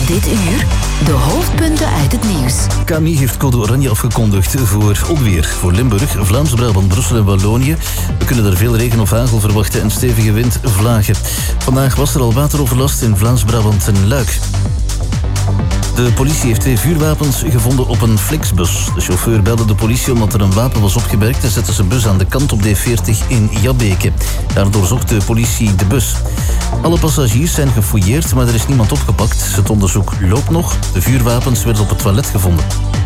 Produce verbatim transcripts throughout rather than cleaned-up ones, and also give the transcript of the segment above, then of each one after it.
Dit uur de hoofdpunten uit het nieuws. K M I heeft code oranje afgekondigd voor onweer. Voor Limburg, Vlaams-Brabant, Brussel en Wallonië. We kunnen er veel regen of hagel verwachten en stevige windvlagen. Vandaag was er al wateroverlast in Vlaams-Brabant en Luik. De politie heeft twee vuurwapens gevonden op een Flixbus. De chauffeur belde de politie omdat er een wapen was opgemerkt en zette zijn bus aan de kant op D veertig in Jabbeke. Daardoor zocht de politie de bus. Alle passagiers zijn gefouilleerd, maar er is niemand opgepakt. Het onderzoek loopt nog. De vuurwapens werden op het toilet gevonden.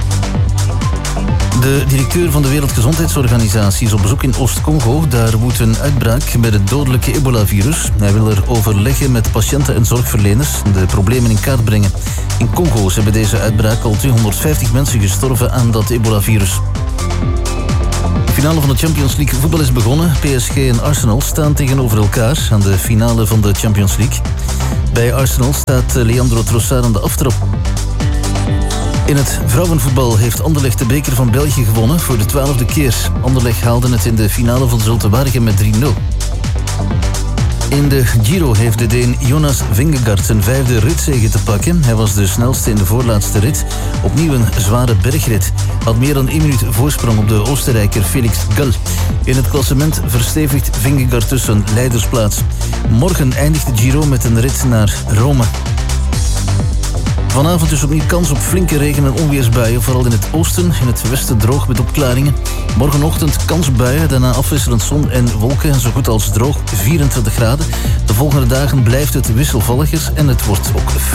De directeur van de Wereldgezondheidsorganisatie is op bezoek in Oost-Congo. Daar woedt een uitbraak met het dodelijke ebola-virus. Hij wil er overleggen met patiënten en zorgverleners, de problemen in kaart brengen. In Congo zijn bij deze uitbraak al tweehonderdvijftig mensen gestorven aan dat ebola-virus. De finale van de Champions League voetbal is begonnen. P S G en Arsenal staan tegenover elkaar aan de finale van de Champions League. Bij Arsenal staat Leandro Trossard aan de aftrap. In het vrouwenvoetbal heeft Anderlecht de beker van België gewonnen voor de twaalfde keer. Anderlecht haalde het in de finale van Zulte Waregem met drie nul. In de Giro heeft de Deen Jonas Vingegaard zijn vijfde ritzege te pakken. Hij was de snelste in de voorlaatste rit. Opnieuw een zware bergrit. Had meer dan één minuut voorsprong op de Oostenrijker Felix Gall. In het klassement verstevigt Vingegaard dus een leidersplaats. Morgen eindigt de Giro met een rit naar Rome. Vanavond is opnieuw kans op flinke regen- en onweersbuien, vooral in het oosten, in het westen droog met opklaringen. Morgenochtend kans op buien, daarna afwisselend zon en wolken, zo goed als droog, vierentwintig graden. De volgende dagen blijft het wisselvalliger en het wordt ook